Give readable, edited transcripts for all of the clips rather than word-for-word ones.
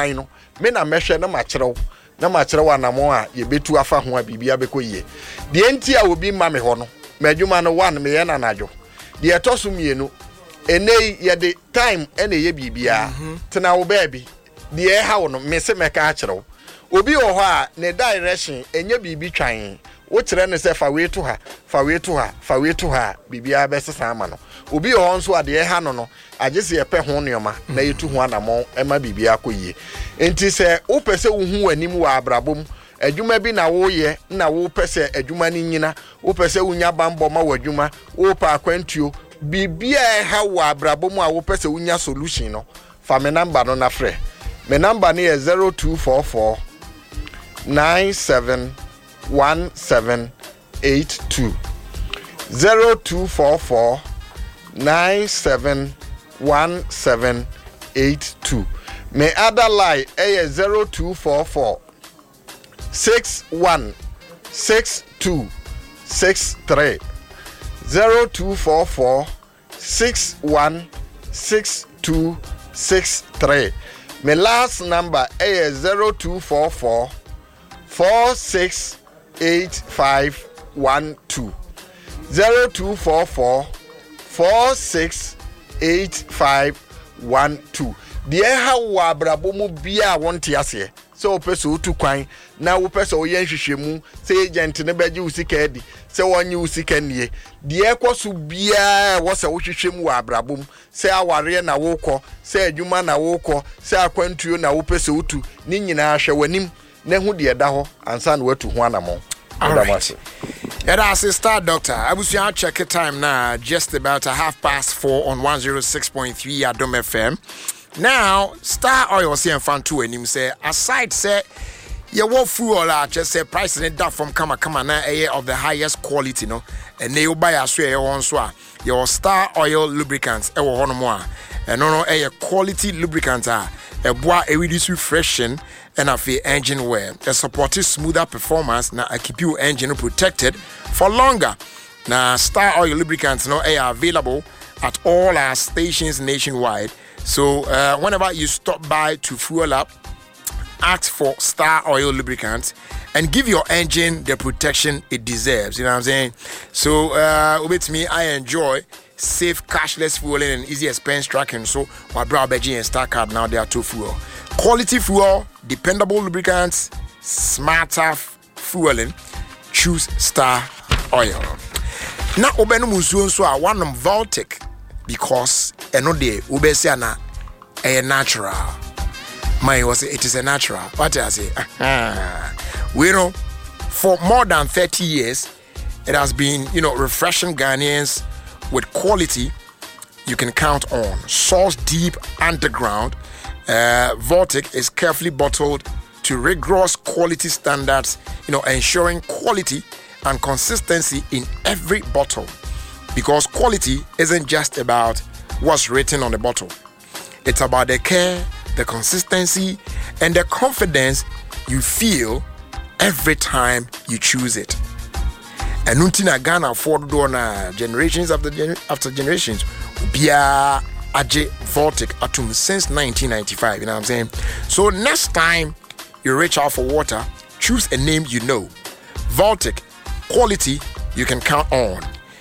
kwan no me na mehwe na makyerɛw na makyerɛw anamo a yebetu afa ho a bibia bekɔyie de enti a obi ma me ho no madwuma no one me ye na najo de etoso mienu enei ye de time ene ye bibia tena wo baabi de e ha wo no me se meka akyerɛw obi wo ho a ne direction enye bibi twan wo kyerɛ ne se fa we to ha bibia be sesa ama no obi wo nso ade e ha no agese ye pe ho neoma na yetu ho anamo ema bibia akɔyie enti se wo pese wo hu anim wa abrabom adwuma bi na wo ye na wo pese adwuma ni nyina wo pese unya bambo ma wadwuma wo pa akwantuo bibia ha wo abrabom a wo pese unya solution no fa me number no na frɛ me number ni 0244 971782 0244 971782 me other line 0244 616263 0244 616263 my last number is 0244 468512 0244 468512 the ha wa abrabomu bia wonte ase so pese otu kwan na wo pese o yen hwehwemu se agent ne beje usika edi se wonye usika nie de ekoso bia wo se wo hwehwemu wa abrabom se aware na wo kɔ se adwuma na wo kɔ se akwantuo na wo pese otu ni nyina hwe wanim na hu de da ho ansa na watu ho anamo That's Star Doctor. Abusia check it time now, just about 4:30 on 106.3 Adom FM. Now, Star Oil say fan two and him say aside say you walk through all just say price and that from kama na of the highest quality no and they buy a swear on so your Star Oil lubricants e wo hono mo a no a quality lubricant a boa e reduce refreshing and a engine wear a supportive smoother performance na a keep your engine protected for longer. Now Star Oil lubricants no are available at all our stations nationwide. So whenever you stop by to fuel up, ask for Star Oil lubricants and give your engine the protection it deserves. You know what I'm saying? So with me, I enjoy safe cashless fueling and easy expense tracking. So my brow Beji and Star Card now they are two fuel. Quality fuel, dependable lubricants, smarter fueling. Choose Star Oil. Now obenu musuon so a one Voltic because eno de ubesi na a natural. My was it is a natural. What I say? We know for more than 30 years it has been, refreshing Ghanaians with quality you can count on. Sourced deep underground, Voltic is carefully bottled to rigorous quality standards, ensuring quality and consistency in every bottle. Because quality isn't just about what's written on the bottle. It's about the care, the consistency, and the confidence you feel every time you choose it. And Nuntina Ghana afford na generations after generations. Bia Aje Voltic Atum since 1995. You know what I'm saying? So next time you reach out for water, choose a name you know. Voltic, quality you can count on.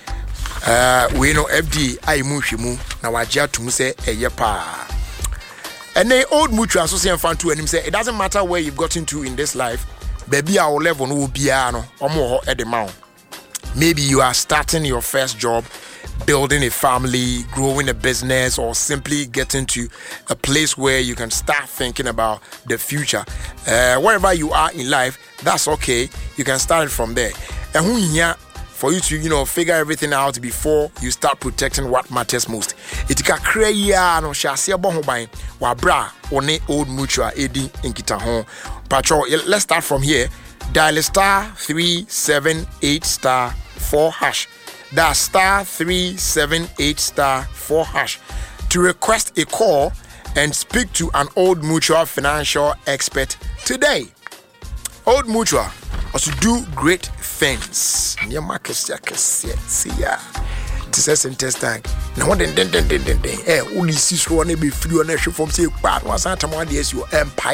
We know FD Aimushimu na wajia tumuse eyepa. And the old mutual associate fan to him say it doesn't matter where you've gotten to in this life, baby our level no be or more at the mount. Maybe you are starting your first job, building a family, growing a business, or simply getting to a place where you can start thinking about the future. Wherever you are in life, that's okay. You can start it from there. And for you to, figure everything out before you start protecting what matters most. It can create no shasi abohoban wa bra one old mutual edi inkita hon. Patrol, let's start from here. Dial *378*4#. That's *378*4# to request a call and speak to an Old Mutual financial expert today. Old Mutual also do great things. Near markets, see ya. This is interesting. Now, what then? Only see so one be free on a show from say, but was not a man, yes, you empire.